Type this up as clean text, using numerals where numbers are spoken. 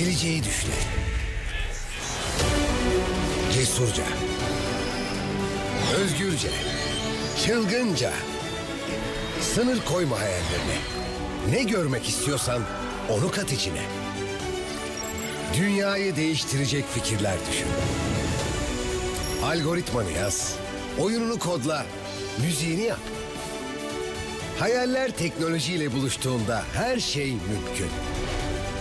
Geleceği düşle. Cesurca. Özgürce. Çılgınca. Sınır koyma hayallerine. Ne görmek istiyorsan onu kat içine. Dünyayı değiştirecek fikirler düşün. Algoritmanı yaz. Oyununu kodla. Müziğini yap. Hayaller teknolojiyle buluştuğunda her şey mümkün.